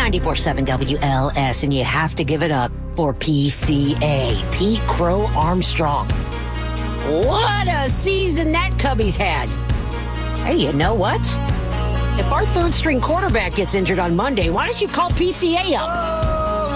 94.7 WLS, and you have to give it up for PCA, Pete Crow Armstrong. What a season that Cubby's had. Hey, you know what? If our third-string quarterback gets injured on Monday, why don't you call PCA up?